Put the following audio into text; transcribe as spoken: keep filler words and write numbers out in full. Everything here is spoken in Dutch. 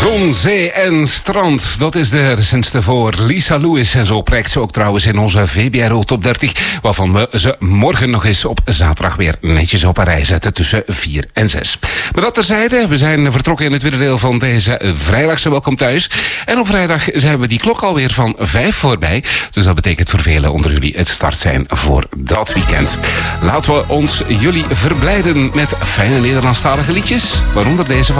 Zon, zee en strand, dat is de recentste voor Lisa Lewis. En zo prijkt ze ook trouwens in onze V B R O Top dertig... waarvan we ze morgen nog eens op zaterdag weer netjes op een rij zetten... tussen vier en zes. Maar dat terzijde, we zijn vertrokken in het tweede deel van deze vrijdagse Welkom Thuis. En op vrijdag zijn we die klok alweer van vijf voorbij. Dus dat betekent voor velen onder jullie het start zijn voor dat weekend. Laten we ons jullie verblijden met fijne Nederlandstalige liedjes, waaronder deze van